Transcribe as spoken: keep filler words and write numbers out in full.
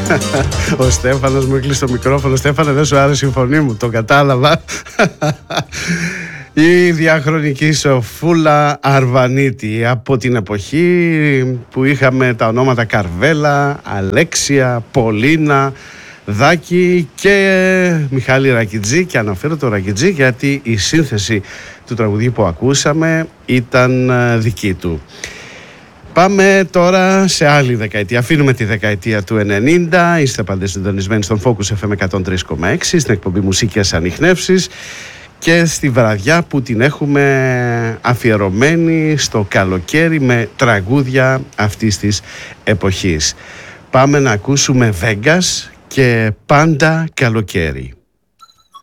Ο Στέφανος μου έκλεισε το μικρόφωνο. Στέφανε, δεν σου άρεσε η φωνή μου, το κατάλαβα. Η διαχρονική Σοφούλα Αρβανίτη, από την εποχή που είχαμε τα ονόματα Καρβέλα, Αλέξια, Πολίνα, Δάκη και Μιχάλη Ρακιτζή. Και αναφέρω το Ρακιτζή γιατί η σύνθεση του τραγουδιού που ακούσαμε ήταν δική του. Πάμε τώρα σε άλλη δεκαετία. Αφήνουμε τη δεκαετία του ενενήντα. Είστε πάντα συντονισμένοι στον Focus εφ εμ εκατόν τρία κόμμα έξι, στην εκπομπή Μουσικές Ανιχνεύσεις, και στη βραδιά που την έχουμε αφιερωμένη στο καλοκαίρι με τραγούδια αυτής της εποχής. Πάμε να ακούσουμε Vegas και Πάντα Καλοκαίρι.